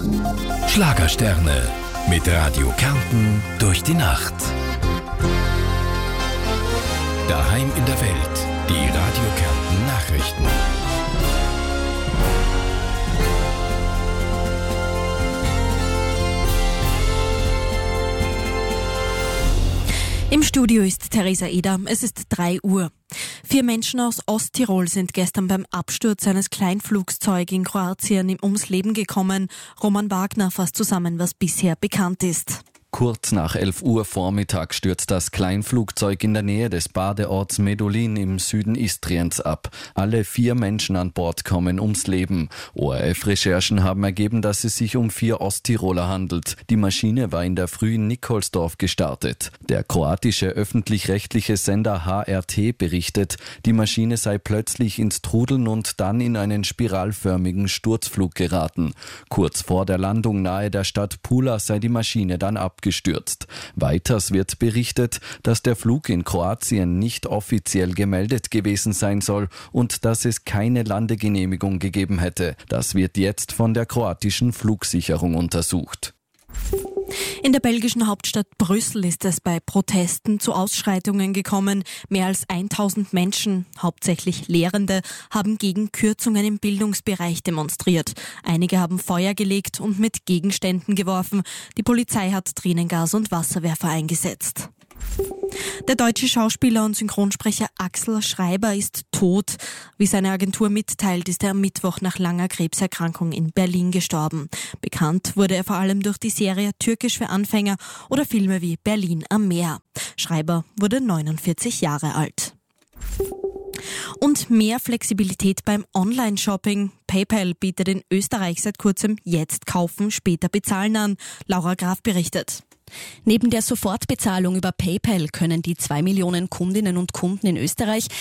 Schlagersterne mit Radio Kärnten durch die Nacht. Daheim in der Welt, die Radio Kärnten Nachrichten. Im Studio ist Theresa Eder. Es ist 3 Uhr. 4 Menschen aus Osttirol sind gestern beim Absturz eines Kleinflugzeugs in Kroatien ums Leben gekommen. Roman Wagner fasst zusammen, was bisher bekannt ist. Kurz nach 11 Uhr Vormittag stürzt das Kleinflugzeug in der Nähe des Badeorts Medulin im Süden Istriens ab. Alle 4 Menschen an Bord kommen ums Leben. ORF-Recherchen haben ergeben, dass es sich um 4 Osttiroler handelt. Die Maschine war in der Früh in Nikolsdorf gestartet. Der kroatische öffentlich-rechtliche Sender HRT berichtet, die Maschine sei plötzlich ins Trudeln und dann in einen spiralförmigen Sturzflug geraten. Kurz vor der Landung nahe der Stadt Pula sei die Maschine dann abgestürzt. Weiters wird berichtet, dass der Flug in Kroatien nicht offiziell gemeldet gewesen sein soll und dass es keine Landegenehmigung gegeben hätte. Das wird jetzt von der kroatischen Flugsicherung untersucht. In der belgischen Hauptstadt Brüssel ist es bei Protesten zu Ausschreitungen gekommen. Mehr als 1000 Menschen, hauptsächlich Lehrende, haben gegen Kürzungen im Bildungsbereich demonstriert. Einige haben Feuer gelegt und mit Gegenständen geworfen. Die Polizei hat Tränengas und Wasserwerfer eingesetzt. Der deutsche Schauspieler und Synchronsprecher Axel Schreiber ist tot. Wie seine Agentur mitteilt, ist er am Mittwoch nach langer Krebserkrankung in Berlin gestorben. Bekannt wurde er vor allem durch die Serie Türkisch für Anfänger oder Filme wie Berlin am Meer. Schreiber wurde 49 Jahre alt. Und mehr Flexibilität beim Online-Shopping. PayPal bietet in Österreich seit kurzem jetzt kaufen, später bezahlen an. Laura Graf berichtet. Neben der Sofortbezahlung über PayPal können die 2 Millionen Kundinnen und Kunden in Österreich